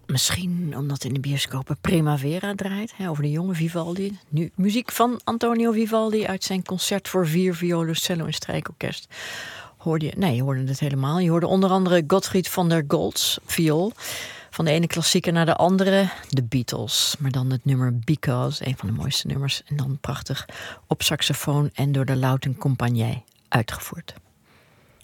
Misschien omdat in de bioscopen Primavera draait, over de jonge Vivaldi. Nu muziek van Antonio Vivaldi uit zijn concert voor 4 violen, cello en strijkorkest. Je hoorde het helemaal. Je hoorde onder andere Gottfried van der Goltz, viool. Van de ene klassieker naar de andere, de Beatles. Maar dan het nummer Because, een van de mooiste nummers. En dan prachtig op saxofoon en door de Louten Compagnie uitgevoerd.